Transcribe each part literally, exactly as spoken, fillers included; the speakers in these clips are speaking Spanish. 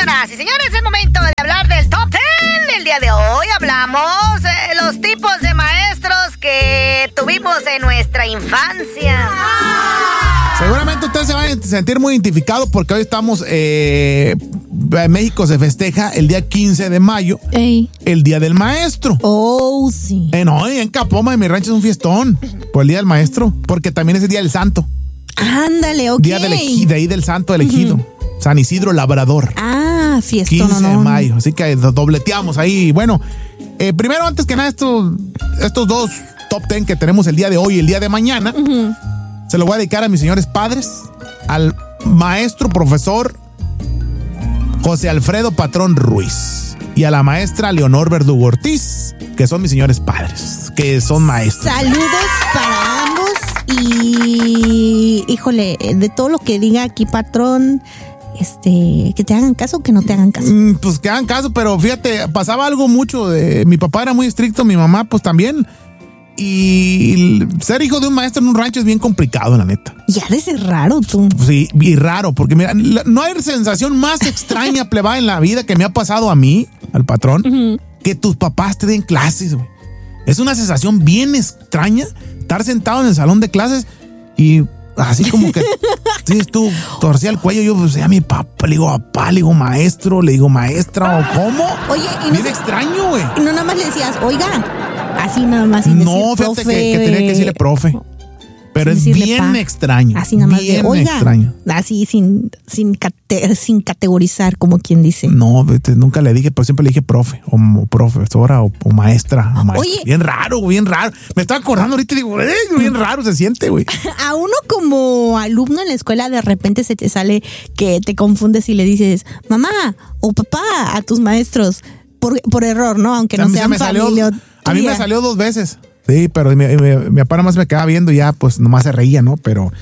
Señoras y señores, es momento de hablar del Top diez. El día de hoy hablamos de los tipos de maestros que tuvimos en nuestra infancia. Seguramente ustedes se van a sentir muy identificados porque hoy estamos... Eh, en México se festeja el día quince de mayo, Ey. el Día del Maestro. Oh, sí. Eh, no, en Capoma, en mi rancho es un fiestón por el Día del Maestro, porque también es el Día del Santo. Ándale, ok. Día del ejido, de ahí del Santo elegido. Uh-huh. San Isidro Labrador. Ah, fiestón. quince de mayo, así que dobleteamos ahí. Bueno, eh, primero, antes que nada, estos, estos dos top diez que tenemos el día de hoy y el día de mañana, uh-huh. se lo voy a dedicar a mis señores padres, al maestro profesor José Alfredo Patrón Ruiz y a la maestra Leonor Verdugo Ortiz, que son mis señores padres, que son maestros. Saludos para ambos y, híjole, de todo lo que diga aquí, patrón, este, que te hagan caso o que no te hagan caso. Mm, pues que hagan caso, pero fíjate, pasaba algo mucho de, mi papá era muy estricto, mi mamá pues también. Y ser hijo de un maestro en un rancho es bien complicado, la neta. Ya de ser raro, tú. Sí, y raro, porque mira, no hay sensación más extraña, plebada, en la vida que me ha pasado a mí, al patrón, uh-huh. que tus papás te den clases, güey. Es una sensación bien extraña estar sentado en el salón de clases y así como que, sí, tú torcía el cuello. Yo, pues, a mi papá, le digo papá, le digo maestro, le digo maestra, o cómo. Oye, y bien no extraño, güey. Y no nada más le decías, oiga, así nada más sin no, decir fíjate profe. Que, que tenía que decirle profe. Pero es bien pa. extraño. Así nada más bien de, oiga, extraño. Así sin, sin, cate, sin categorizar, como quien dice. No, nunca le dije, pero siempre le dije profe, o, o profesora, o, o maestra. O maestra. Oye. Bien raro, bien raro. Me estaba acordando ahorita y digo, eh, bien raro se siente, güey. A uno como alumno en la escuela de repente se te sale que te confundes y le dices, mamá o papá a tus maestros por, por error, ¿no? Aunque no sean me familia. Salió, a mí me salió dos veces. Sí, pero mi, mi, mi papá nomás me quedaba viendo y ya, pues nomás se reía, ¿no? Pero.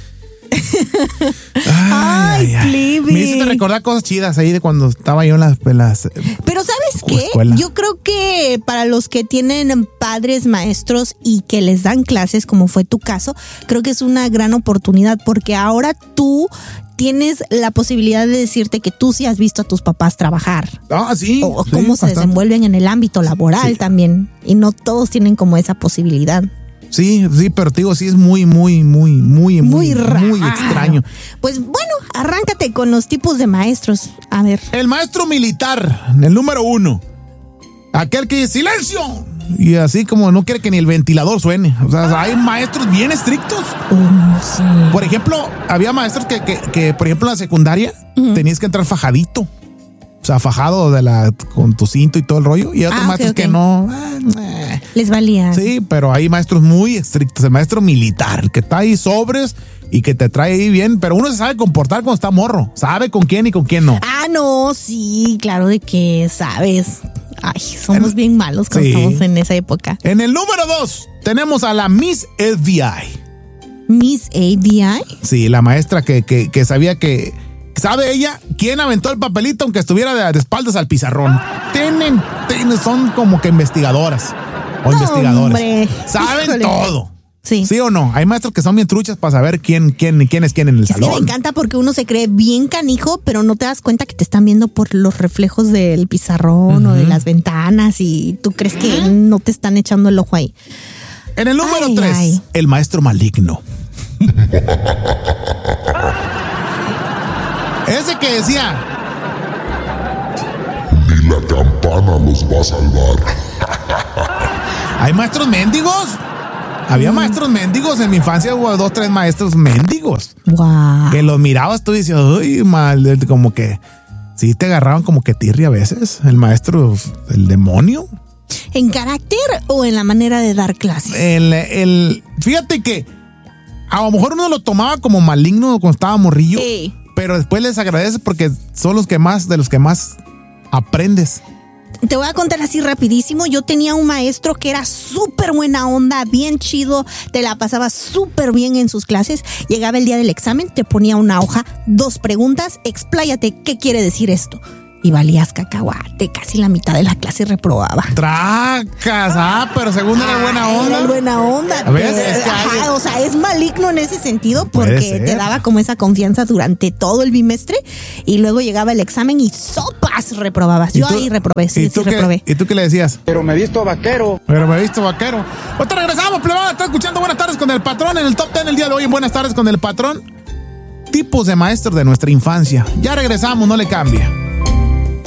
Ay, ay, ay. Me hiciste recordar cosas chidas ahí de cuando estaba yo en las. En las pero ¿sabes qué? Escuela. Yo creo que para los que tienen padres maestros y que les dan clases, como fue tu caso, creo que es una gran oportunidad porque ahora tú tienes la posibilidad de decirte que tú sí has visto a tus papás trabajar. Ah, sí. O, o sí, cómo se bastante. desenvuelven en el ámbito laboral sí. también. Y no todos tienen como esa posibilidad. Sí, sí, pero te digo, sí es muy, muy, muy, muy, muy, muy, raro. muy extraño. Pues bueno, arráncate con los tipos de maestros. A ver. El maestro militar, el número uno. Aquel que dice ¡silencio! Y así como no quiere que ni el ventilador suene. O sea, hay maestros bien estrictos. Oh, sí. Por ejemplo, había maestros que, que, que por ejemplo, en la secundaria uh-huh. tenías que entrar fajadito. O sea, fajado de la, con tu cinto y todo el rollo. Y hay otros ah, maestros okay, okay. que no. Eh, Les valía. Sí, pero hay maestros muy estrictos. El maestro militar, el que está ahí sobres y que te trae ahí bien. Pero uno se sabe comportar cuando está morro. Sabe con quién y con quién no. Ah, no, sí, claro de que sabes. Ay, somos en, bien malos cuando sí. estamos en esa época. En el número dos tenemos a la Miss F B I. ¿Miss A B I? Sí, la maestra que, que, que sabía que... ¿Sabe ella quién aventó el papelito aunque estuviera de, de espaldas al pizarrón? Tienen, tienen, son como que investigadoras o no, investigadores. Hombre. Saben Híjole. todo. Sí. ¿Sí o no? Hay maestros que son bien truchas para saber quién, quién, quién es quién en el es salón. Que me encanta porque uno se cree bien canijo, pero no te das cuenta que te están viendo por los reflejos del pizarrón uh-huh. o de las ventanas y tú crees que uh-huh. no te están echando el ojo ahí. En el número tres, el maestro maligno. Ese que decía... Ni la campana los va a salvar. ¿Hay maestros mendigos? Había mm. maestros mendigos. En mi infancia hubo dos, tres maestros mendigos. Wow. Que los mirabas tú y decías, uy, mal, como que... Sí, te agarraban como que tirri a veces. El maestro, el demonio. ¿En carácter o en la manera de dar clases? El, el, fíjate que a lo mejor uno lo tomaba como maligno cuando estaba morrillo. Sí. Pero después les agradeces porque son los que más, de los que más aprendes. Te voy a contar así rapidísimo. Yo tenía un maestro que era súper buena onda, bien chido, te la pasaba súper bien en sus clases. Llegaba el día del examen, te ponía una hoja, dos preguntas, expláyate, ¿qué quiere decir esto? y valías cacahuate. Casi la mitad de la clase reprobaba. Tracas, ah, pero según era buena onda. Era buena onda. A ver, es que Ajá, hay- o sea, es maligno en ese sentido Puede porque ser. te daba como esa confianza durante todo el bimestre y luego llegaba el examen y sopas reprobabas. ¿Y Yo tú- ahí reprobé, sí, ¿y sí tú qué- reprobé. ¿Y tú qué le decías? Pero me he visto vaquero. Pero me he visto vaquero. Ahorita regresamos, plebada. Está escuchando Buenas Tardes con el Patrón en el Top diez el día de hoy. En Buenas Tardes con el Patrón. Tipos de maestros de nuestra infancia. Ya regresamos, no le cambie.